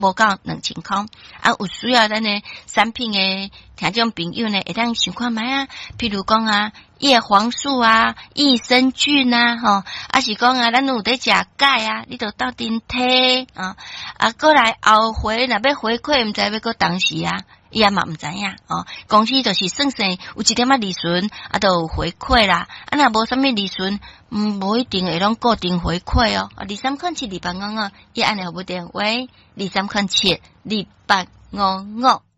无到2000块。啊，有需要咱的产品的听众朋友呢，会当想看卖啊，譬如讲啊，叶黄素啊、益生菌啊，吼，啊是讲啊，咱有在食钙啊，你就斗阵摕啊，过来后回若要回馈，毋知要过当时啊。伊也嘛毋知影哦，公司就是算算有一点仔利润，就有回馈啦。若无啥物利润，无一定会拢固定回馈哦。23072855，伊安尼互不电话，23072855。